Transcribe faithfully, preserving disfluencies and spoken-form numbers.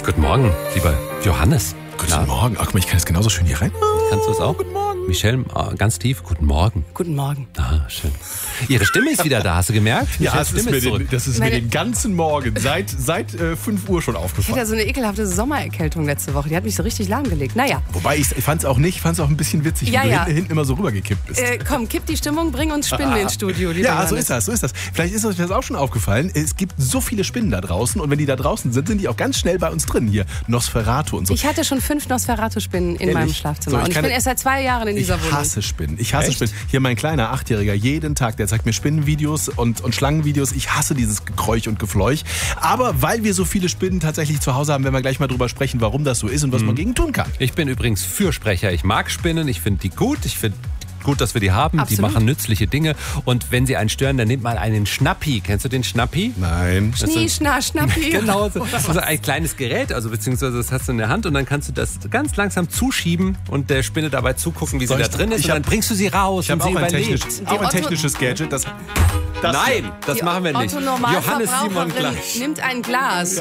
Guten Morgen, lieber Johannes. Guten Na? Morgen. Ach, guck mal, ich kann jetzt genauso schön hier rein. Kannst du es auch? Guten Morgen. Michelle, ganz tief, guten Morgen. Guten Morgen. Ah, schön. Ihre Stimme ist wieder da, hast du gemerkt? Ja, das ist, mir ist den, das ist mir den ganzen Morgen, seit, seit äh, fünf Uhr schon Ich aufgefallen. hatte so eine ekelhafte Sommererkältung letzte Woche. Die hat mich so richtig lahmgelegt. Naja. Wobei, ich fand es auch nicht, fand es auch ein bisschen witzig, Ja, wie du ja. hinten, hinten immer so rübergekippt bist. Äh, komm, kipp die Stimmung, bring uns Spinnen ins Studio. Ja, so ist das, so ist das. Vielleicht ist euch das auch schon aufgefallen. Es gibt so viele Spinnen da draußen und wenn die da draußen sind, sind die auch ganz schnell bei uns drin. Hier, Nosferatu und so. Ich hatte schon fünf Nosferatu-Spinnen in Ehrlich? meinem Schlafzimmer. So, ich und ich kann- bin erst seit zwei Jahren in dieser Ich Wohnung. hasse Spinnen. Ich hasse Echt? Spinnen. Hier mein kleiner Achtjähriger, jeden Tag, der zeigt mir Spinnenvideos und, und Schlangenvideos. Ich hasse dieses Gekräuch und Gefleuch. Aber weil wir so viele Spinnen tatsächlich zu Hause haben, werden wir gleich mal drüber sprechen, warum das so ist und was man gegen tun kann. Ich bin übrigens Fürsprecher. Ich mag Spinnen, ich finde die gut. Ich finde gut, dass wir die haben. Absolut. Die machen nützliche Dinge. Und wenn sie einen stören, dann nehmt mal einen Schnappi. Kennst du den Schnappi? Nein. Schnie, schna, schnappi. Genau, so, also ein kleines Gerät, also beziehungsweise das hast du in der Hand und dann kannst du das ganz langsam zuschieben und der Spinne dabei zugucken, wie Soll sie ich- da drin ist ich und dann hab- bringst du sie raus Ich und habe sie auch, ein überlebt. technisch, Die auch ein Otto- technisches Gadget. Das, das Nein, das Die machen wir nicht. Otto Johannes Simon Normalverbraucherin gleich. nimmt ein Glas